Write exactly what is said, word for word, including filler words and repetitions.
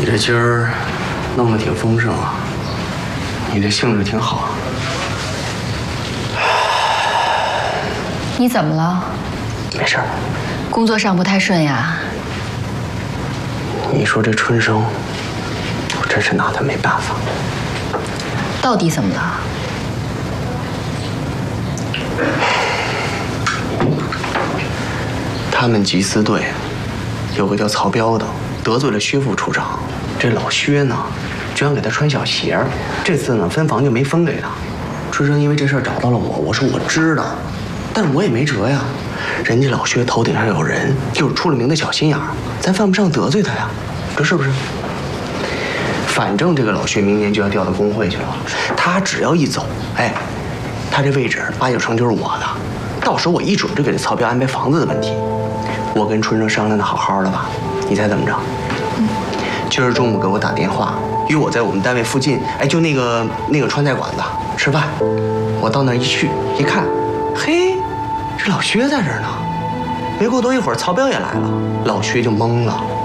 这今儿弄得挺丰盛啊，你这兴致挺好啊。 你怎么了？ 没事儿。 工作上不太顺呀？ 你说这春生，我真是拿他没办法。 到底怎么了？ 他们缉私队有个叫曹彪的，得罪了薛副处长。这老薛呢，居然给他穿小鞋儿。这次呢，分房就没分给他。春生因为这事儿找到了我，我说我知道，但是我也没辙呀。人家老薛头顶上有人，又是出了名的小心眼儿，咱犯不上得罪他呀，这是不是？反正这个老薛明年就要调到工会去了，他只要一走，哎，他这位置八九成就是我的。到时候我一准就给这曹彪安排房子的问题。我跟春生商量的好好的吧，你猜怎么着？嗯，今儿中午给我打电话，约我在我们单位附近，哎，就那个那个川菜馆子吃饭。我到那儿一去一看，嘿，这老薛在这儿呢。没过多一会儿，曹彪也来了，老薛就懵了。